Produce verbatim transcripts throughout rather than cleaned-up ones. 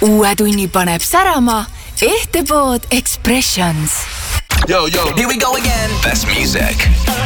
Uue tunni paneb särama Ehtepood Expressions. Yo, yo, here we go again. Best music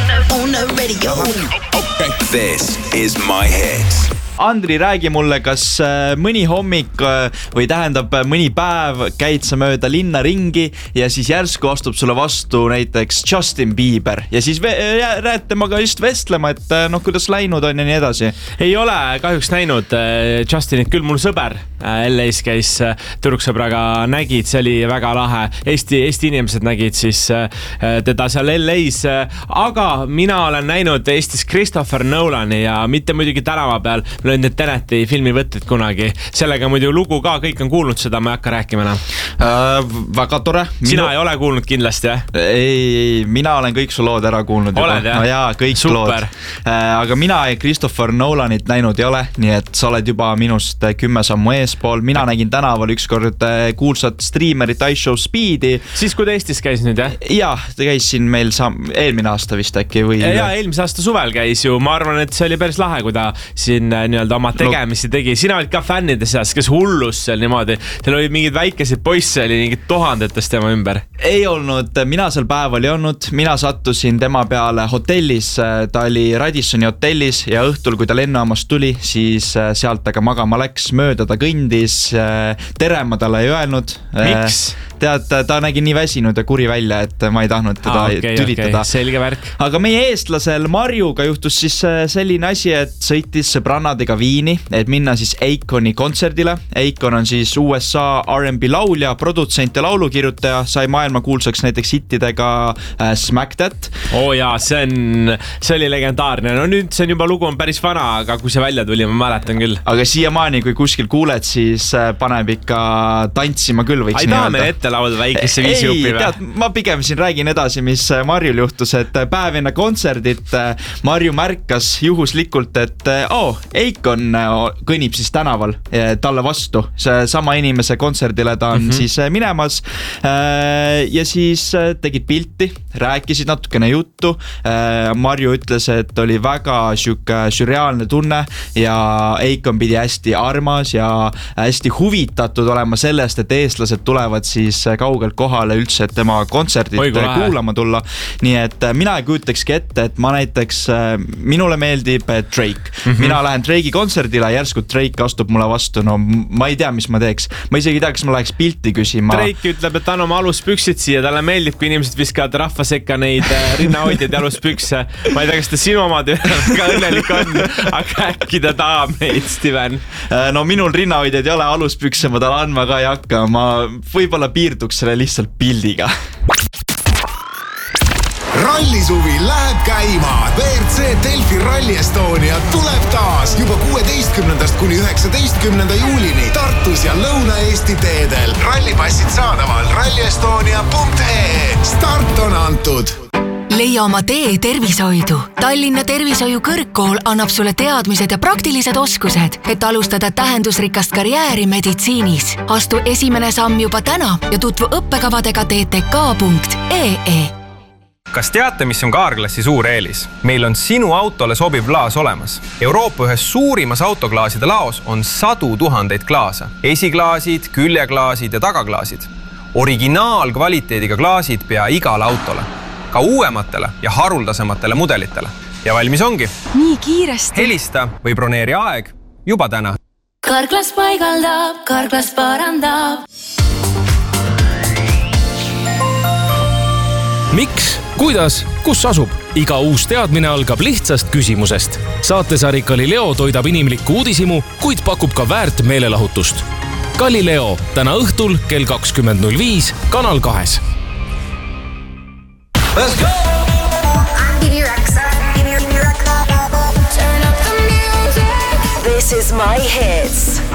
on the radio. Okay. This is My Hits. Andri, räägi mulle, kas mõni hommik või tähendab mõni päev käid sa mööda linna ringi ja siis järsku astub sulle vastu näiteks Justin Bieber ja siis rääd temaga just vestlema, et noh, kuidas läinud on ja nii edasi. Ei ole kahjuks näinud Justinit, küll mul sõber L A's käis tüdruksõbraga nägid, see oli väga lahe. Eesti, Eesti inimesed nägid siis teda seal L A's, aga mina olen näinud Eestis Christopher Nolani ja mitte muidugi tänava peal. Mul on need Teneti filmi võtted kunagi. Sellega muidu lugu ka, kõik on kuulnud seda, ma ei hakka rääkima enam. Äh, väga tore. Sina Minu... ei ole kuulnud kindlasti, jah? Ei, ei, mina olen kõik su lood ära kuulnud. Oled, jah? No jaa, kõik Super. lood. Äh, aga mina ei Christopher Nolanit näinud ei ole, nii et sa oled juba minust kümme sammu eespool. Mina nägin tänaval ükskord kuulsat streamerit iShow Speedi. Siis kui ta Eestis käis nüüd, jah? Jaa, ta käis siin meil sam... eelmine aasta vist äkki või... Jaa, eelmise aasta suvel käis ju. Ma arvan, et see oli päris lahe, kui ta siin nii-öelda oma tegemisi tegi. Sina olid ka fännide seas, kes hullus seal niimoodi. Seal oli mingid väikesid poisse, oli mingid tuhandetest tema ümber. Ei olnud, mina seal päeval ei olnud. Mina sattusin tema peale hotellis. Ta oli Radissoni hotellis ja õhtul, kui ta lennujaamast tuli, siis sealt aga magama läks, mööda ta kõndis. Tere ma talle ei öelnud. Miks? Tead, ta nägi nii väsinud ja kuri välja, et ma ei tahtnud teda ah, okay, tülitada. Okay. Selge värk. Aga meie eestlasel Marjuga juhtus siis selline asi, et sõitis sõbrannadega Viini, et minna siis Akoni kontserdile. Akon on siis U S A R and B laulja, produtsent ja laulukirjutaja, sai maailma kuulsaks näiteks hittidega Smack That. Oo oh jaa, see, on, see oli legendaarne. No nüüd see on juba lugu on päris vana, aga kui see välja tuli, ma mäletan küll. Aga siiamaani, kui kuskil kuuled, siis paneb ikka tantsima küll võiks. Ai tahame ette laulda väikesse viisi jupi või? Tead, ma pigem siin räägin edasi, mis Marjul juhtus, et päev enne kontserdit Marju märkas juhuslikult, et oh, Akon kõnnib siis tänaval talle vastu. See sama inimese kontserdile ta on mm-hmm. siis minemas ja siis tegid pilti, rääkisid natukene juttu. Marju ütles, et oli väga šüke sürreaalne tunne ja Akon pidi hästi armas ja hästi huvitatud olema sellest, et eestlased tulevad siis kaugelt kohale üldse, et tema kontserdit kuulama tulla. Nii et mina ei kujutakski ette, et ma näiteks, minule meeldib Drake. Mm-hmm. Mina lähen Drake'i kontserdile, järsku Drake astub mulle vastu. No ma ei tea, mis ma teeks. Ma isegi ei tea, kas ma läheks pilti küsima. Drake ütleb, et on oma aluspüksid siia. Talle meeldib, kui inimesed viskavad rahva sekka neid rinnahoidjaid ja aluspükse. Ma ei tea, kas ta sinu omad ka õnnelik on, aga äkki ta tahab meid, Steven. No minul rinnahoidjaid ei ole, aluspükse ma talle andma ka ei hakka. Ma võib-olla piirduks selle lihtsalt pildiga. Rallisuvi läheb käima. B R C Delfi Rally Estonia tuleb taas juba kuueteistkümnendast kuni üheksateistkümnenda juulini Tartus ja Lõuna-Eesti teedel. Rallipassid saadaval ralli estonia punkt ee. Start on antud. Leia oma tee tervishoidu. Tallinna Tervishoiu kõrgkool annab sulle teadmised ja praktilised oskused, et alustada tähendusrikast karjääri meditsiinis. Astu esimene samm juba täna ja tutvu õppekavadega t t k punkt ee. Kas teate, mis on Carglassi suur eelis? Meil on sinu autole sobiv klaas olemas. Euroopa ühes suurimas autoklaaside laos on sadu tuhandeid klaasa. Esiklaasid, küljeklaasid ja tagaklaasid. Originaalkvaliteediga klaasid pea igale autole. Ka uuematele ja haruldasematele mudelitele. Ja valmis ongi. Nii kiiresti. Helista või broneeri aeg juba täna. Carglass paigaldab, Carglass parandab. Miks? Kuidas? Kus asub? Iga uus teadmine algab lihtsast küsimusest. Saatesari Galileo toidab inimlikku uudisimu, kuid pakub ka väärt meelelahutust. Galileo, täna õhtul kell kakskümmend null viis Kanal kahes. Let's go! Give me rocks up, give me rocks up. Turn up the music. This is My Hits.